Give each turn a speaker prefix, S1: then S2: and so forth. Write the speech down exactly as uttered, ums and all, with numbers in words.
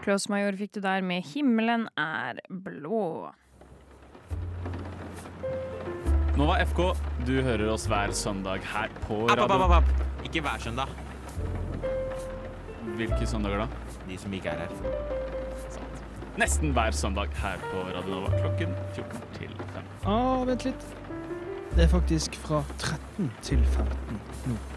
S1: Klåsmajor fikk du der med Himmelen er blå.
S2: Nova F K, du hører oss hver søndag her på
S3: App, app,
S2: radio.
S3: app, app. Ikke hver søndag.
S2: Hvilke søndager da?
S3: De som ikke er her.
S2: Nesten hver søndag her på Radio Nova klokken fjorten til fem.
S4: Ah, vent litt. Det er faktisk fra tretten til femten nå.